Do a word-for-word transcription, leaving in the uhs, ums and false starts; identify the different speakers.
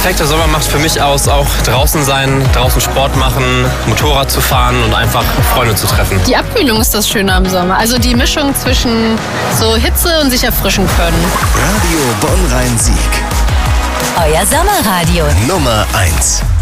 Speaker 1: perfekte Sommer macht für mich aus, auch draußen sein, draußen Sport machen, Motorrad zu fahren und einfach Freunde zu treffen.
Speaker 2: Die Abkühlung ist das Schöne am Sommer. Also die Mischung zwischen so Hitze und sich erfrischen können.
Speaker 3: Radio Bonn-Rhein-Sieg.
Speaker 4: Euer Sommerradio
Speaker 3: Nummer eins.